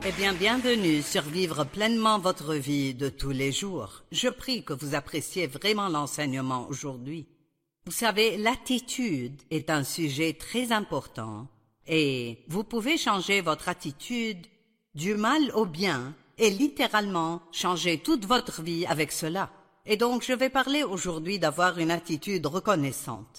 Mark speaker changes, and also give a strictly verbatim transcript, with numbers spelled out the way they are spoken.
Speaker 1: Eh bien, bienvenue sur Vivre pleinement votre vie de tous les jours. Je prie que vous appréciez vraiment l'enseignement aujourd'hui. Vous savez, l'attitude est un sujet très important et vous pouvez changer votre attitude du mal au bien et littéralement changer toute votre vie avec cela. Et donc, je vais parler aujourd'hui d'avoir une attitude reconnaissante.